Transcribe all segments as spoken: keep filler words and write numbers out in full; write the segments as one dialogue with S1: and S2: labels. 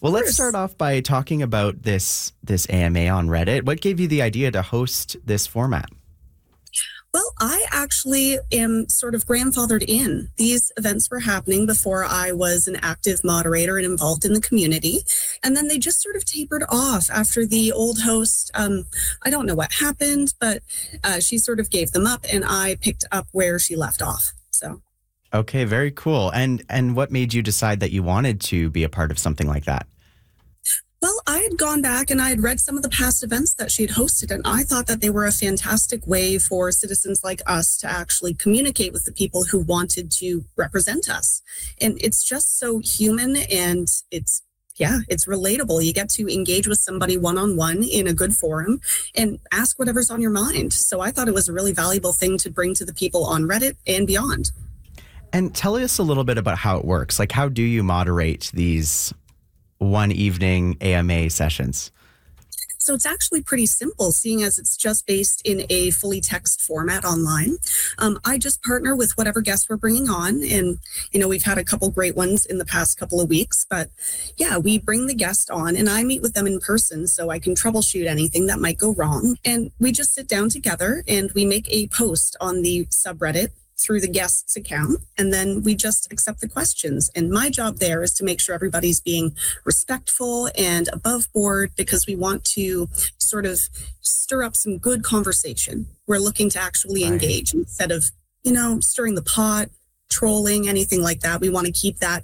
S1: Well, let's
S2: course.
S1: start off by talking about this this A M A on Reddit. What gave you the idea to host this format?
S2: Well, I actually am sort of grandfathered in. These events were happening before I was an active moderator and involved in the community. And then they just sort of tapered off after the old host. Um, I don't know what happened, but uh, she sort of gave them up and I picked up where she left off. So.
S1: Okay, very cool. And and what made you decide that you wanted to be a part of something like that?
S2: Well, I had gone back and I had read some of the past events that she had hosted, and I thought that they were a fantastic way for citizens like us to actually communicate with the people who wanted to represent us. And it's just so human and it's yeah, it's relatable. You get to engage with somebody one-on-one in a good forum and ask whatever's on your mind. So I thought it was a really valuable thing to bring to the people on Reddit and beyond.
S1: And tell us a little bit about how it works. Like, how do you moderate these one evening A M A sessions?
S2: So it's actually pretty simple, seeing as it's just based in a fully text format online. Um, I just partner with whatever guests we're bringing on. And, you know, we've had a couple great ones in the past couple of weeks. But yeah, we bring the guest on and I meet with them in person so I can troubleshoot anything that might go wrong. And we just sit down together and we make a post on the subreddit through the guest's account, and then we just accept the questions. And my job there is to make sure everybody's being respectful and above board, because we want to sort of stir up some good conversation. We're looking to actually
S1: Right.
S2: engage instead of, you know, stirring the pot, trolling, anything like that. We want to keep that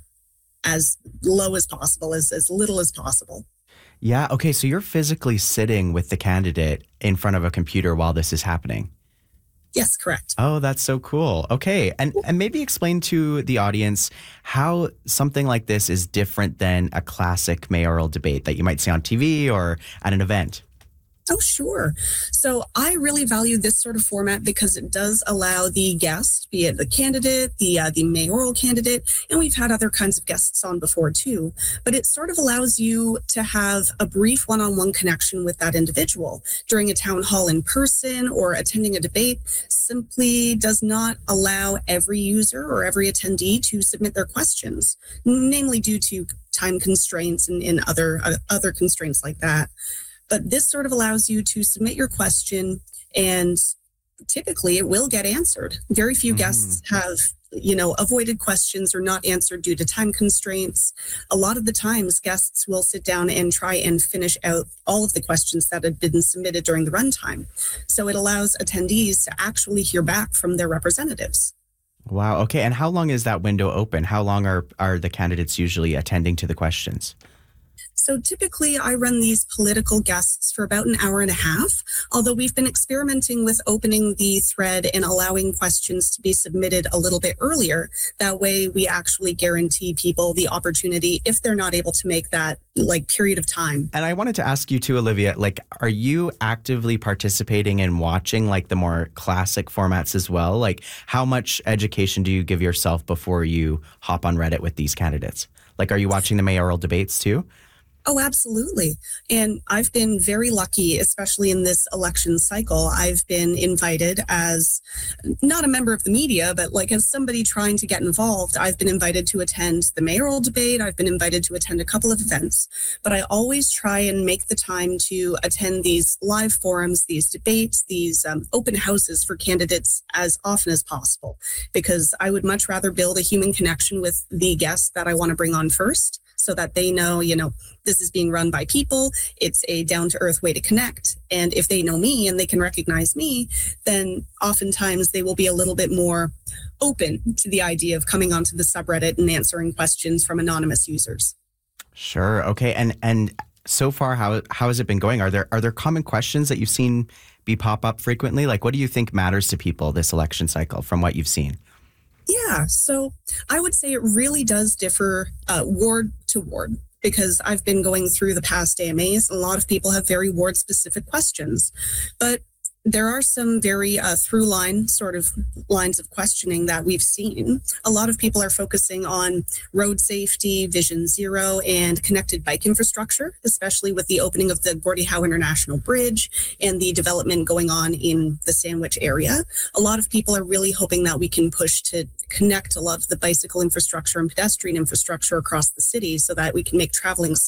S2: as low as possible, as, as little as possible.
S1: Yeah. Okay. So you're physically sitting with the candidate in front of a computer while this is happening.
S2: Yes, correct.
S1: Oh, that's so cool. Okay. And and maybe explain to the audience how something like this is different than a classic mayoral debate that you might see on T V or at an event.
S2: Oh, sure. So I really value this sort of format because it does allow the guest, be it the candidate, the uh, the mayoral candidate, and we've had other kinds of guests on before too, but it sort of allows you to have a brief one-on-one connection with that individual. During a town hall in person or attending a debate simply does not allow every user or every attendee to submit their questions, namely due to time constraints and, and other uh, other constraints like that. But this sort of allows you to submit your question and typically it will get answered. Very few
S1: Mhm.
S2: guests have, you know, avoided questions or not answered due to time constraints. A lot of the times guests will sit down and try and finish out all of the questions that had been submitted during the runtime. So it allows attendees to actually hear back from their representatives.
S1: Wow. Okay. And how long is that window open? How long are, are the candidates usually attending to the questions?
S2: So typically I run these political guests for about an hour and a half, although we've been experimenting with opening the thread and allowing questions to be submitted a little bit earlier. That way we actually guarantee people the opportunity if they're not able to make that like period of time.
S1: And I wanted to ask you too, Olivia, like, are you actively participating in watching like the more classic formats as well? Like, how much education do you give yourself before you hop on Reddit with these candidates? Like, are you watching the mayoral debates too?
S2: Oh, absolutely. And I've been very lucky, especially in this election cycle. I've been invited as not a member of the media, but like as somebody trying to get involved. I've been invited to attend the mayoral debate. I've been invited to attend a couple of events, but I always try and make the time to attend these live forums, these debates, these um, open houses for candidates as often as possible, because I would much rather build a human connection with the guests that I want to bring on first, so that they know, you know, this is being run by people. It's a down-to-earth way to connect. And if they know me and they can recognize me, then oftentimes they will be a little bit more open to the idea of coming onto the subreddit and answering questions from anonymous users.
S1: Sure. Okay. And and so far, how how has it been going? Are there are there common questions that you've seen be pop up frequently? Like, what do you think matters to people this election cycle from what you've seen?
S2: Yeah, so I would say it really does differ uh, ward to ward, because I've been going through the past A M As. A lot of people have very ward specific questions, but there are some very uh, through line sort of lines of questioning that we've seen. A lot of people are focusing on road safety, Vision Zero, and connected bike infrastructure, especially with the opening of the Gordie Howe International Bridge and the development going on in the Sandwich area. A lot of people are really hoping that we can push to connect a lot of the bicycle infrastructure and pedestrian infrastructure across the city so that we can make traveling